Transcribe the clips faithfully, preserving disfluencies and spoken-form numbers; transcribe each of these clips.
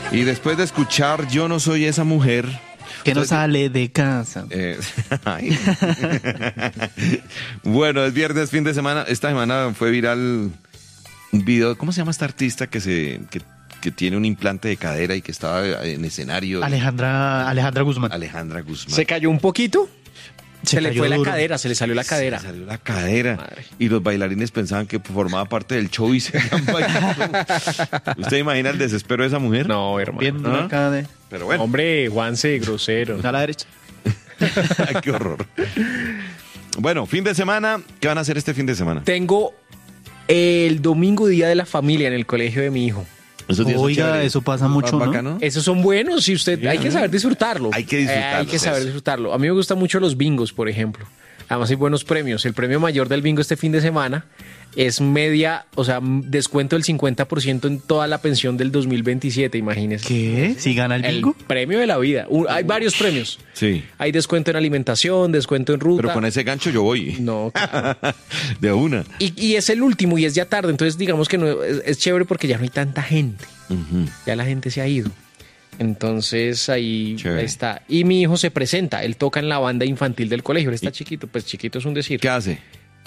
Y después de escuchar Yo no soy esa mujer... Que no sale de casa. Eh, bueno, es viernes, fin de semana. Esta semana fue viral un video. ¿Cómo se llama esta artista que se que, que tiene un implante de cadera y que estaba en escenario? Alejandra, Alejandra Guzmán. Alejandra Guzmán. ¿Se cayó un poquito? Se, Se le cayó fue duro. la cadera, se le salió la cadera. Se salió la cadera. Madre. Y los bailarines pensaban que formaba parte del show y seguían bailando. ¿Usted imagina el desespero de esa mujer? No, hermano. Viendo ¿Ah? acá de... Pero bueno. Hombre, Juanse, grosero. A la derecha. Qué horror. Bueno, fin de semana. ¿Qué van a hacer este fin de semana? Tengo el domingo día de la familia en el colegio de mi hijo. Esos días son Oiga, chéveres. eso pasa mucho, ¿no? Bacano. Esos son buenos y usted hay que saber disfrutarlo. Hay que disfrutarlos, Eh, hay que saber eso. disfrutarlo. A mí me gustan mucho los bingos, por ejemplo. Además hay buenos premios. El premio mayor del bingo este fin de semana es media, o sea, descuento del cincuenta por ciento en toda la pensión del dos mil veintisiete, imagínese. ¿Qué? ¿Si gana el bingo? El premio de la vida. Un- hay varios premios. Sí. Hay descuento en alimentación, descuento en ruta. Pero con ese gancho yo voy. No, claro. De una. Y, y es el último y es ya tarde, entonces digamos que no, es, es chévere porque ya no hay tanta gente. Ujú. Ya la gente se ha ido. Entonces ahí, Chévere. ahí está. Y mi hijo se presenta, él toca en la banda infantil del colegio, él está chiquito, pues chiquito es un decir. ¿Qué hace?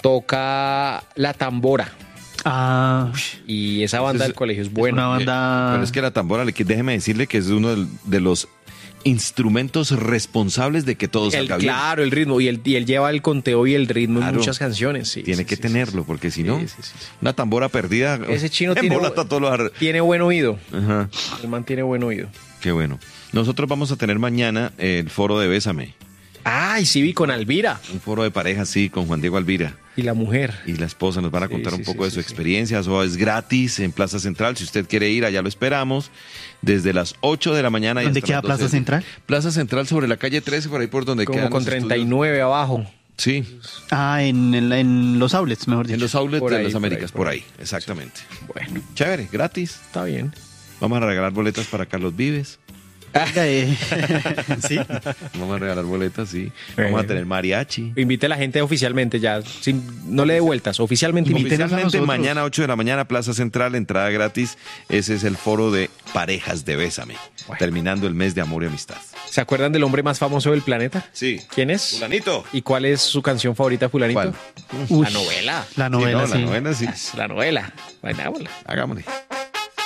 Toca la tambora Ah, y esa banda es- del colegio es una buena. banda... Pero es que la tambora, le- que déjeme decirle que es uno del- de los instrumentos responsables de que todo El- salga bien. claro, el ritmo y él, y él lleva el conteo y el ritmo Claro. en muchas canciones. Sí, Tiene sí, que sí, tenerlo, porque si Sí, no, sí, sí, sí. una tambora perdida. Ese chino tiene, embolata todos los ar- tiene buen oído. Ajá. El man tiene buen oído. Qué bueno. Nosotros vamos a tener mañana el foro de Bésame. Ay, sí, vi con Alvira Un foro de pareja, sí, con Juan Diego Alvira. y la mujer. Y la esposa nos van a Sí, contar sí, un sí, poco de sí, su sí. experiencia. Eso es gratis en Plaza Central. Si usted quiere ir, allá lo esperamos. Desde las ocho de la mañana. y ¿Dónde hasta queda las doce Plaza del día. Central? Plaza Central sobre la calle trece, por ahí por donde Como quedan con los treinta y estudios. nueve abajo. Sí, Ah, en, en, en los outlets, mejor dicho. en los outlets Por de ahí, las por Américas, ahí, por por ahí. ahí, exactamente. Bueno, Chévere, gratis. está bien. Vamos a regalar boletas para Carlos Vives. Oiga, eh, sí. Vamos a regalar boletas, sí. Vamos a Eh. tener mariachi. Invite a la gente oficialmente ya. sin- no le dé vueltas. Oficialmente invite. Invítenos a Oficialmente nosotros. mañana ocho de la mañana, Plaza Central, entrada gratis. Ese es el foro de parejas de Bésame. Bueno. Terminando el mes de amor y amistad. ¿Se acuerdan del hombre más famoso del planeta? Sí. ¿Quién es? Fulanito. ¿Y cuál es su canción favorita, Fulanito? ¿Cuál? Uy, La novela. La novela, sí. sí. No, la novela, sí. Es la novela. Vainámosla. Hagámosle.